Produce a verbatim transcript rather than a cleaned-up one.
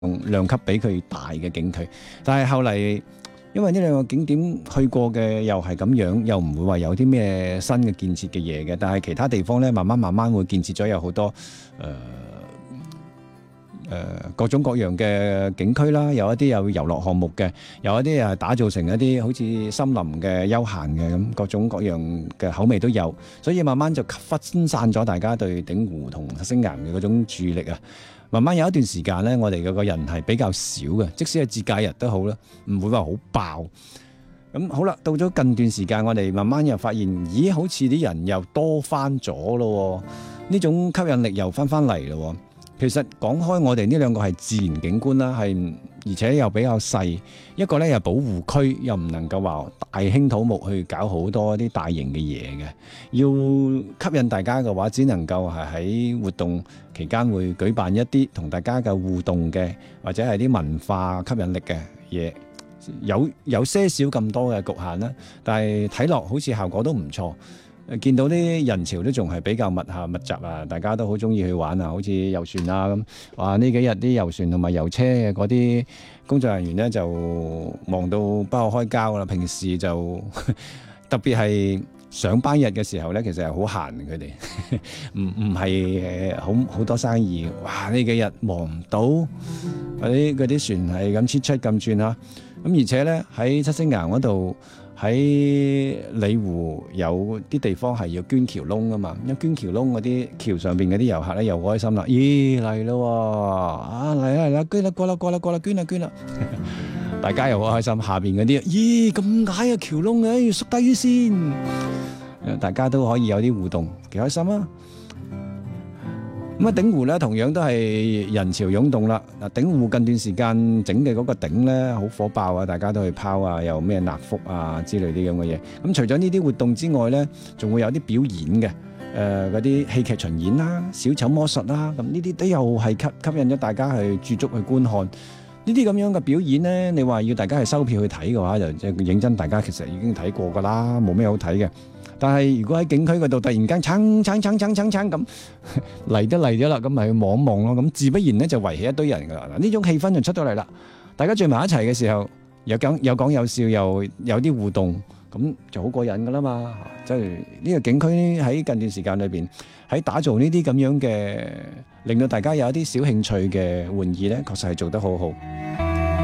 量級比佢大嘅景區，但係後嚟因為呢兩個景點去過嘅又係咁樣，又唔會話有啲咩新嘅建設嘅嘢嘅，但係其他地方咧慢慢慢慢會建設咗有好多誒。呃誒、呃、各種各樣嘅景區啦，有一啲有遊樂項目嘅，有一啲係打造成一啲好似森林嘅休閒嘅咁，各種各樣嘅口味都有，所以慢慢就分散咗大家對鼎湖同七星岩嘅嗰種注意力啊。慢慢有一段時間呢，我哋嘅個人係比較少嘅，即使係節假日都好啦，唔會話好爆。咁好啦，到咗近段時間，我哋慢慢又發現，咦，好似啲人又多翻咗咯，呢種吸引力又翻翻嚟咯。其實講開，我哋呢兩個係自然景觀啦，係而且又比較細，一個呢又保護區，又唔能夠話大興土木去搞好多啲大型嘅嘢嘅。要吸引大家嘅話，只能夠係喺活動期間會舉辦一啲同大家嘅互動嘅，或者係啲文化吸引力嘅嘢，有有些少咁多嘅局限啦。但係睇落好似效果都唔錯。見到啲人潮都仲係比較密下密集啊，大家都好中意去玩啊，好似遊船啊咁。哇！呢幾日啲遊船同埋遊車嘅嗰啲工作人員呢，就忙到不可開交啦。平時就特別係上班日嘅時候呢，其實係好閒佢哋，唔唔係好好多生意。哇！呢幾日忙唔到，嗰啲嗰啲船係咁切出咁轉啊。咁而且呢，喺七星岩嗰度。喺里湖有啲地方係要捐橋窿啊嘛，因為捐橋窿嗰啲橋上邊嗰啲遊客咧又開心啦，咦嚟咯，啊嚟啦嚟啦，捐啦過啦過啦過啦，捐啦捐啦，大家又好開心。下邊嗰啲，咦咁矮嘅橋窿嘅，要縮低啲先，大家都可以有啲互動，幾開心啊！咁啊，鼎湖咧同樣都係人潮湧動啦。嗱，鼎湖近段時間整嘅嗰個鼎咧好火爆啊，大家都去拋啊，又咩納福啊之類啲咁嘅嘢。咁除咗呢啲活動之外咧，仲會有啲表演嘅，誒嗰啲戲劇巡演啦、小丑魔術啦，咁呢啲都又係吸吸引咗大家去駐足去觀看。呢啲咁樣嘅表演咧，你話要大家去收票去睇嘅話，就即係認真，大家其實已經睇過噶啦，冇咩好睇嘅。但係如果喺景區嗰度突然間撐撐撐撐撐撐咁嚟都嚟咗啦，咁咪去望一望咯。咁自不然咧就圍起一堆人噶啦。嗱，呢種氣氛就出到嚟啦。大家聚埋一齊嘅時候，有講有講有笑，又有啲互動，咁就好過癮噶啦嘛。即係呢個景區喺近段時間裏邊，喺打造呢啲咁樣嘅，令到大家有一啲小興趣嘅玩意咧，確實係做得好好。